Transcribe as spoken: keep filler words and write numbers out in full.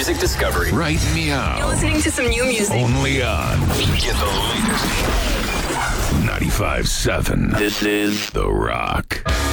music discovery. Right meow. You're listening to some new music. Only on Get the latest. ninety-five seven. This is The Rock.